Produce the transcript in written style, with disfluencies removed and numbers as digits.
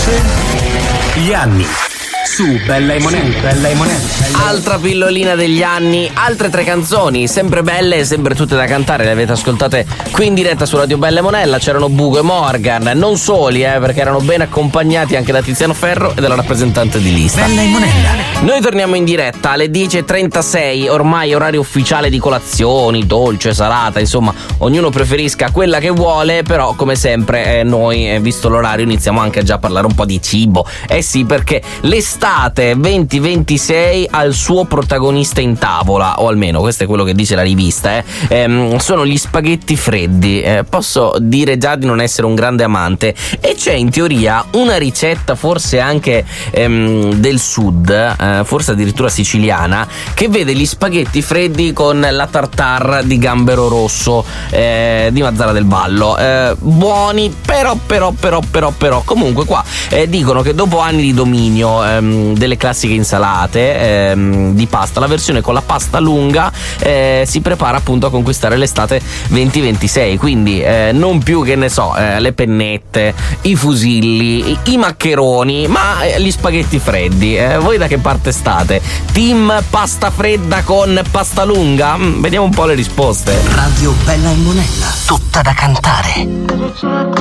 Gli anni su Bella e Monella. Altra pillolina degli anni, altre 3 canzoni, sempre belle e sempre tutte da cantare. Le avete ascoltate qui in diretta su Radio Bella e Monella. C'erano Bugo e Morgan, non soli, perché erano ben accompagnati anche da Tiziano Ferro e dalla rappresentante di lista. Bella e Monella. Noi torniamo in diretta alle 10.36, ormai orario ufficiale di colazioni, dolce, salata, insomma, ognuno preferisca quella che vuole, però come sempre noi, visto l'orario, iniziamo anche già a parlare un po' di cibo. Eh sì, perché l'estate 2026 ha il suo protagonista in tavola, o almeno questo è quello che dice la rivista, sono gli spaghetti freddi. Posso dire già di non essere un grande amante, e c'è in teoria una ricetta, forse anche del sud, forse addirittura siciliana, che vede gli spaghetti freddi con la tartare di gambero rosso di Mazzara del Vallo, buoni, però comunque qua dicono che dopo anni di dominio delle classiche insalate di pasta, la versione con la pasta lunga si prepara appunto a conquistare l'estate 2026, quindi non più, che ne so, le pennette, i fusilli, i maccheroni, ma gli spaghetti freddi. Voi da che parte state? Team pasta fredda con pasta lunga? Vediamo un po' le risposte. Radio Bella e Monella, tutta da cantare.